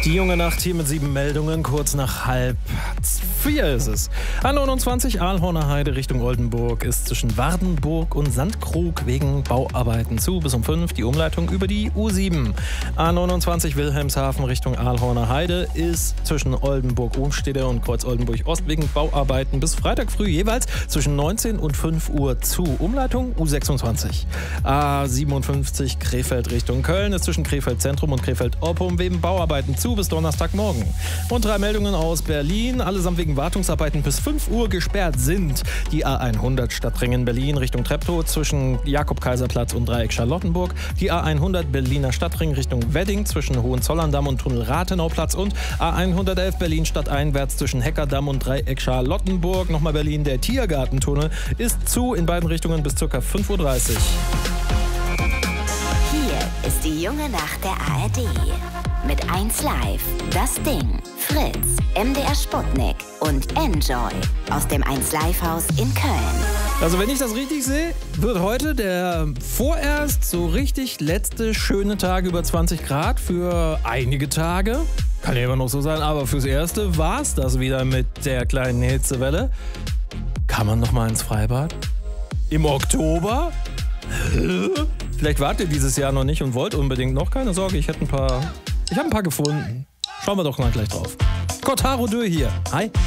Die junge Nacht hier mit 7 Meldungen, kurz nach 3:30 ist es. A29 Ahlhorner Heide Richtung Oldenburg ist zwischen Wardenburg und Sandkrug wegen Bauarbeiten zu. Bis um 5 die Umleitung über die U7. A29 Wilhelmshaven Richtung Ahlhorner Heide ist zwischen Oldenburg-Ohnstede und Kreuz Oldenburg-Ost wegen Bauarbeiten bis Freitag früh jeweils zwischen 19 und 5 Uhr zu. Umleitung U26. A57 Krefeld Richtung Köln ist zwischen Krefeld Zentrum und Krefeld Oppum wegen Bauarbeiten zu bis Donnerstagmorgen. Und 3 Meldungen aus Berlin, allesamt wegen Wartungsarbeiten bis 5 Uhr gesperrt sind. Die A100 Stadtringen Berlin Richtung Treptow zwischen Jakob-Kaiser-Platz und Dreieck Charlottenburg. Die A100 Berliner Stadtring Richtung Wedding zwischen Hohenzollern-Damm und Tunnel Rathenauplatz. Und A111 Berlin stadteinwärts zwischen Heckerdamm und Dreieck Charlottenburg. Nochmal Berlin, der Tiergartentunnel ist zu in beiden Richtungen bis ca. 5:30 Uhr. Hier ist die junge Nacht der ARD. Mit 1 Live, Das Ding, Fritz, MDR Sputnik und Enjoy aus dem 1 Live Haus in Köln. Also wenn ich das richtig sehe, wird heute der vorerst so richtig letzte schöne Tag über 20 Grad für einige Tage. Kann ja immer noch so sein, aber fürs Erste war's das wieder mit der kleinen Hitzewelle. Kann man noch mal ins Freibad? Im Oktober? Vielleicht wart ihr dieses Jahr noch nicht und wollt unbedingt noch. Keine Sorge, ich habe ein paar gefunden. Schauen wir doch mal gleich drauf. Kotaro Dö hier. Hi.